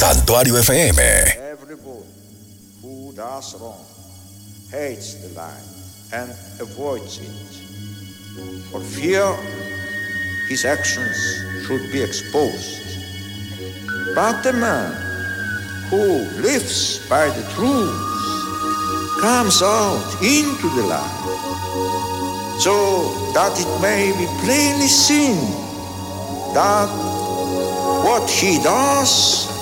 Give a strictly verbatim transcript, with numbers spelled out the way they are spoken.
Santuario F M. Everyone who does wrong hates the light and avoids it. For fear his actions should be exposed. But the man who lives by the truth comes out into the light, so that it may be plainly seen that what he does